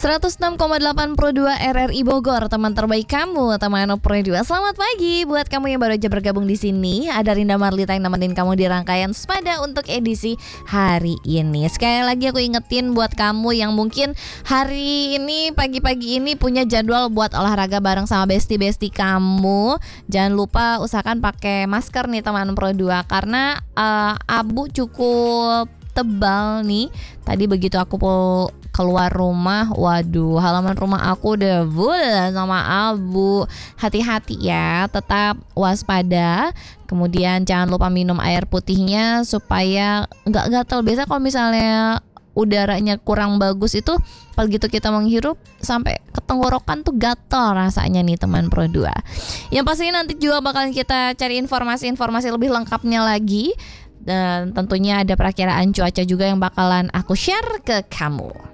106,8 Pro 2 RRI Bogor, teman terbaik kamu, teman Pro 2. Selamat pagi buat kamu yang baru aja bergabung di sini. Ada Rinda Marlita yang nemenin kamu di rangkaian Sepada untuk edisi hari ini. Sekali lagi aku ingetin buat kamu yang mungkin hari ini pagi-pagi ini punya jadwal buat olahraga bareng sama besti-besti kamu. Jangan lupa usahakan pakai masker nih teman Pro 2 karena abu cukup tebal nih. Tadi begitu aku keluar rumah, waduh, halaman rumah aku udah full sama abu. Hati-hati ya, tetap waspada. Kemudian jangan lupa minum air putihnya supaya nggak gatal. Biasa kalau misalnya udaranya kurang bagus itu begitu kita menghirup sampai ke tenggorokan tuh gatal rasanya nih teman Pro 2. Yang pastinya nanti juga bakalan kita cari informasi lebih lengkapnya lagi. Dan tentunya ada perakiraan cuaca juga yang bakalan aku share ke kamu.